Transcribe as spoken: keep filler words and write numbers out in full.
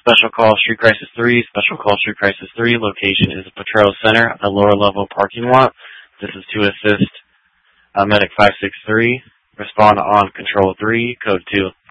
Special Call Street Crisis three, Special Call Street Crisis three, location is Potrero Center, a lower level parking lot. This is to assist uh, Medic five six three. Respond on Control three, Code two.